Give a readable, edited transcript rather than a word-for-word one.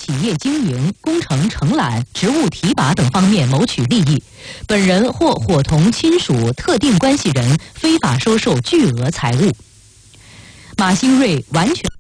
企业经营、工程承揽、职务提拔等方面谋取利益，本人或伙同亲属、特定关系人非法收受巨额财物。马兴瑞完全